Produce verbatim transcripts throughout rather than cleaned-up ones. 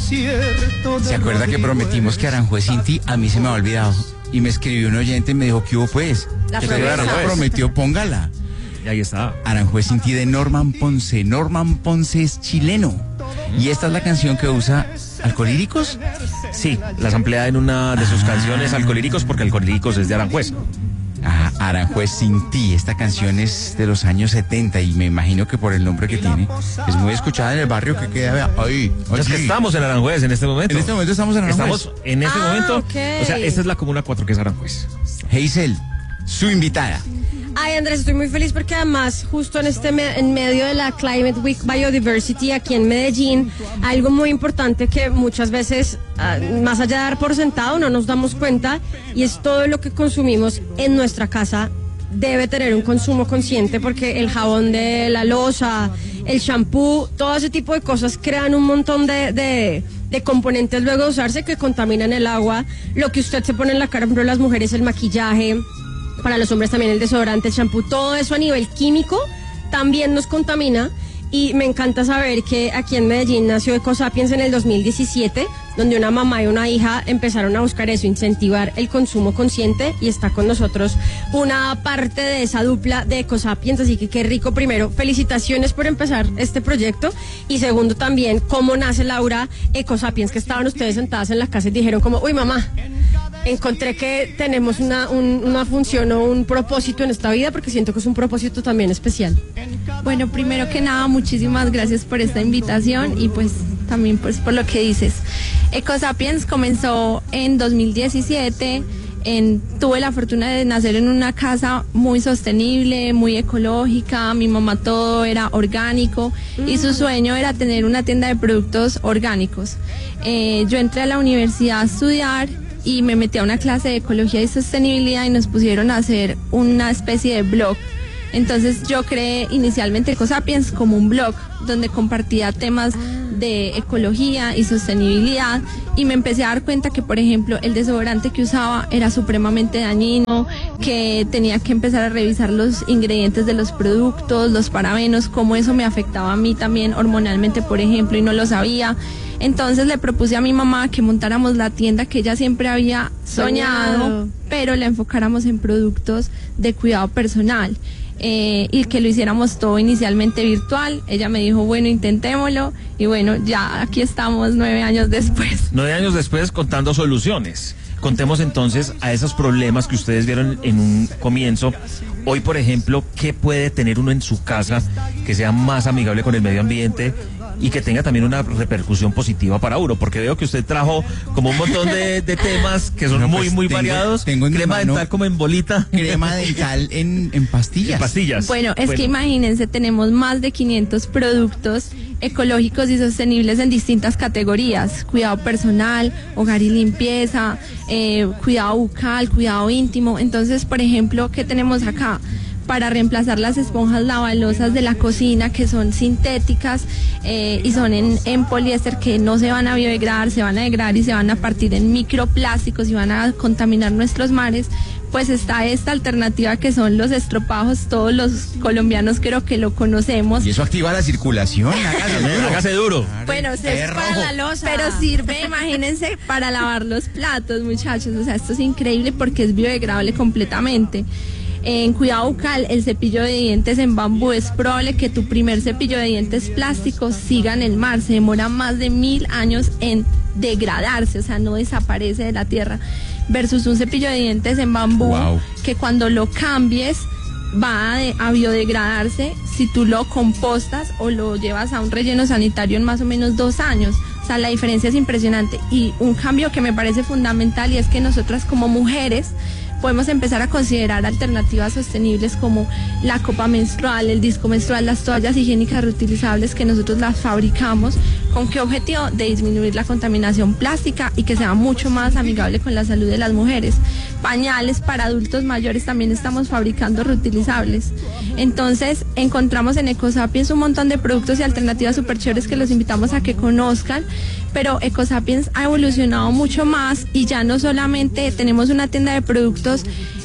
¿Se acuerda que prometimos que Aranjuez sin ti? A mí se me ha olvidado. Y me escribió un oyente y me dijo, ¿qué hubo pues? La que promesa. prometió, póngala. Y ahí está. Aranjuez sin ti de Norman Ponce. Norman Ponce es chileno. Y esta es la canción que usa Alcolíricos. Sí, las amplía en una de sus ah. canciones Alcolíricos, porque Alcolíricos es de Aranjuez. Ah, Aranjuez sin ti. Esta canción es de los años setenta y me imagino que por el nombre que tiene es muy escuchada en el barrio que queda ahí. Es que estamos en Aranjuez en este momento. En este momento estamos en Aranjuez. Estamos en este ah, momento. Okay. O sea, esta es la Comuna cuatro que es Aranjuez. Hazel, su invitada. Ay, Andrés, estoy muy feliz porque además justo en este me en medio de la Climate Week Biodiversity aquí en Medellín, algo muy importante que muchas veces, uh, más allá de dar por sentado, no nos damos cuenta, y es todo lo que consumimos en nuestra casa debe tener un consumo consciente, porque el jabón de la loza, el shampoo, todo ese tipo de cosas crean un montón de... de de componentes luego de usarse que contaminan el agua, lo que usted se pone en la cara, por ejemplo, las mujeres, el maquillaje, para los hombres también el desodorante, el shampoo, todo eso a nivel químico también nos contamina. Y me encanta saber que aquí en Medellín nació Ecosapiens en el dos mil diecisiete, donde una mamá y una hija empezaron a buscar eso, incentivar el consumo consciente, y está con nosotros una parte de esa dupla de Ecosapiens, así que qué rico. Primero, felicitaciones por empezar este proyecto, y segundo también, cómo nace Laura Ecosapiens, que estaban ustedes sentadas en la casa y dijeron como, uy mamá, encontré que tenemos una, un, una función o un propósito en esta vida, porque siento que es un propósito también especial. Bueno, primero que nada, muchísimas gracias por esta invitación y pues también pues por lo que dices. Ecosapiens comenzó en dos mil diecisiete, en, tuve la fortuna de nacer en una casa muy sostenible, muy ecológica, mi mamá todo era orgánico y su sueño era tener una tienda de productos orgánicos. Eh, yo entré a la universidad a estudiar y me metí a una clase de ecología y sostenibilidad y nos pusieron a hacer una especie de blog. Entonces yo creé inicialmente Ecosapiens como un blog donde compartía temas de ecología y sostenibilidad, y me empecé a dar cuenta que, por ejemplo, el desodorante que usaba era supremamente dañino, que tenía que empezar a revisar los ingredientes de los productos, los parabenos, cómo eso me afectaba a mí también hormonalmente, por ejemplo, y no lo sabía. Entonces le propuse a mi mamá que montáramos la tienda que ella siempre había soñado, soñado. pero la enfocáramos en productos de cuidado personal. Eh, y que lo hiciéramos todo inicialmente virtual. Ella me dijo, bueno, intentémoslo, y bueno, ya aquí estamos nueve años después. Nueve años después contando soluciones. Contemos entonces a esos problemas que ustedes vieron en un comienzo. Hoy, por ejemplo, ¿qué puede tener uno en su casa que sea más amigable con el medio ambiente y que tenga también una repercusión positiva para uno? Porque veo que usted trajo como un montón de, de temas que son no, pues muy, muy tengo, variados. Tengo en crema dental como en bolita. Crema dental en, en pastillas. En pastillas. Bueno, es bueno. que imagínense, tenemos más de quinientos productos ecológicos y sostenibles en distintas categorías: cuidado personal, hogar y limpieza, eh, cuidado bucal, cuidado íntimo. Entonces, por ejemplo, ¿qué tenemos acá? Para reemplazar las esponjas lavalosas de la cocina, que son sintéticas eh, y son en, en poliéster, que no se van a biodegradar, se van a degradar y se van a partir en microplásticos y van a contaminar nuestros mares. Pues está esta alternativa que son los estropajos. Todos los colombianos creo que lo conocemos. Y eso activa la circulación. Hágase duro. Hágase duro. Bueno, se es para la loza, pero sirve, imagínense, para lavar los platos, muchachos. O sea, esto es increíble porque es biodegradable completamente. En cuidado bucal, el cepillo de dientes en bambú, es probable que tu primer cepillo de dientes plástico siga en el mar. Se demora más de mil años en degradarse, o sea, no desaparece de la tierra. Versus un cepillo de dientes en bambú, wow, que cuando lo cambies va a, a biodegradarse si tú lo compostas o lo llevas a un relleno sanitario en más o menos dos años. O sea, la diferencia es impresionante. Y un cambio que me parece fundamental, y es que nosotras como mujeres podemos empezar a considerar alternativas sostenibles como la copa menstrual, el disco menstrual, las toallas higiénicas reutilizables que nosotros las fabricamos. ¿Con qué objetivo? De disminuir la contaminación plástica y que sea mucho más amigable con la salud de las mujeres. Pañales para adultos mayores también estamos fabricando reutilizables. Entonces encontramos en Ecosapiens un montón de productos y alternativas súper chéveres que los invitamos a que conozcan. Pero Ecosapiens ha evolucionado mucho más y ya no solamente tenemos una tienda de productos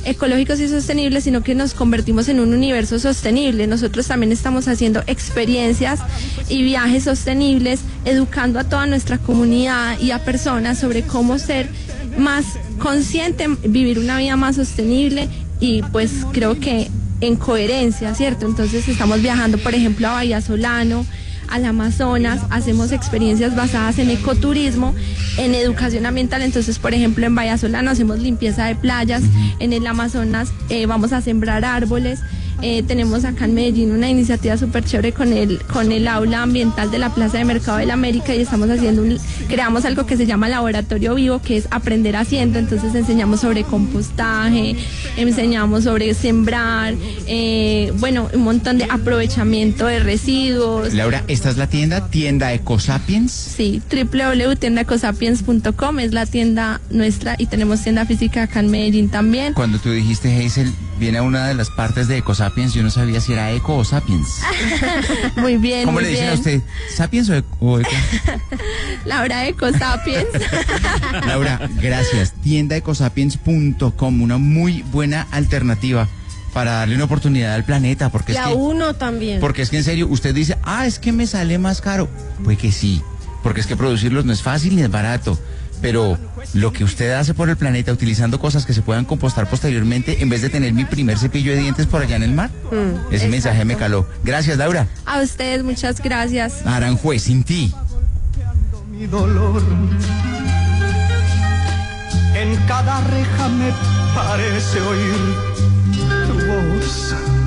ecológicos y sostenibles, sino que nos convertimos en un universo sostenible. Nosotros también estamos haciendo experiencias y viajes sostenibles, educando a toda nuestra comunidad y a personas sobre cómo ser más consciente, vivir una vida más sostenible y pues creo que en coherencia, ¿cierto? Entonces estamos viajando, por ejemplo, a Bahía Solano, al Amazonas, hacemos experiencias basadas en ecoturismo, en educación ambiental. Entonces, por ejemplo, en Bahía Solano hacemos limpieza de playas, uh-huh. En el Amazonas eh, vamos a sembrar árboles. Eh, tenemos acá en Medellín una iniciativa súper chévere con el, con el aula ambiental de la Plaza de Mercado de la América y estamos haciendo un, creamos algo que se llama Laboratorio Vivo, que es aprender haciendo. Entonces enseñamos sobre compostaje, enseñamos sobre sembrar, eh, bueno, un montón de aprovechamiento de residuos. Laura, ¿esta es la tienda? ¿Tienda Ecosapiens? Sí, doble u doble u doble u punto tienda ecosapiens punto com es la tienda nuestra y tenemos tienda física acá en Medellín también. Cuando tú dijiste, Hazel, viene a una de las partes de Ecosapiens, yo no sabía si era Eco o Sapiens. Muy bien, ¿Cómo muy le dicen bien. a usted? ¿Sapiens o Eco? O Eco? Laura Ecosapiens. Laura, gracias. tienda ecosapiens punto com, una muy buena alternativa para darle una oportunidad al planeta, porque y es a que uno también. porque es que en serio usted dice, ah, es que me sale más caro. Pues que sí, porque es que producirlos no es fácil ni es barato, pero lo que usted hace por el planeta utilizando cosas que se puedan compostar posteriormente, en vez de tener mi primer cepillo de dientes por allá en el mar, mm, ese exacto. Mensaje me caló. Gracias, Laura. A ustedes, muchas gracias. Aranjuez, sin ti. Mi dolor. En cada reja me parece oír tu voz.